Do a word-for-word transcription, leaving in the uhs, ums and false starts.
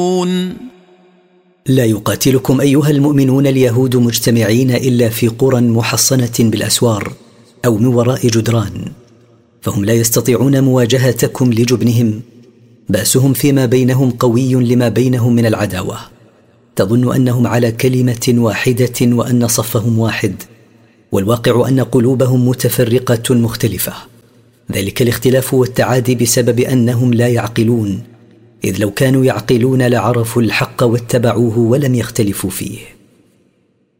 لا يقاتلكم أيها المؤمنون اليهود مجتمعين إلا في قرى محصنة بالأسوار أو من وراء جدران، فهم لا يستطيعون مواجهتكم لجبنهم، بأسهم فيما بينهم قوي لما بينهم من العداوة، تظن أنهم على كلمة واحدة وأن صفهم واحد، والواقع أن قلوبهم متفرقة مختلفة. ذلك الاختلاف والتعادي بسبب أنهم لا يعقلون، إذ لو كانوا يعقلون لعرفوا الحق واتبعوه ولم يختلفوا فيه.